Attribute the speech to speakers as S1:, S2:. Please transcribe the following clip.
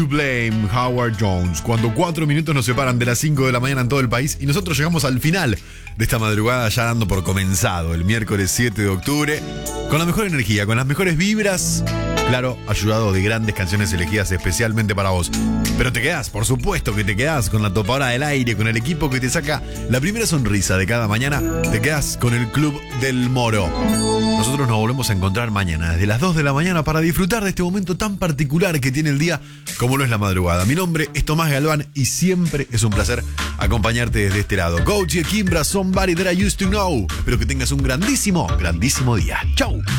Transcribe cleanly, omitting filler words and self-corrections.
S1: To Blame, Howard Jones, cuando 4 minutos nos separan de las 5 de la mañana en todo el país y nosotros llegamos al final de esta madrugada ya dando por comenzado el miércoles 7 de octubre con la mejor energía, con las mejores vibras, claro, ayudado de grandes canciones elegidas especialmente para vos. Pero te quedás, por supuesto que te quedás con la topadora del aire, con el equipo que te saca la primera sonrisa de cada mañana, te quedás con el Club del Moro. Nosotros nos volvemos a encontrar mañana desde las 2 de la mañana para disfrutar de este momento tan particular que tiene el día como lo es la madrugada. Mi nombre es Tomás Galván y siempre es un placer acompañarte desde este lado. Coach y Kimbra, Somebody That I Used to Know. Espero que tengas un grandísimo, grandísimo día. ¡Chau!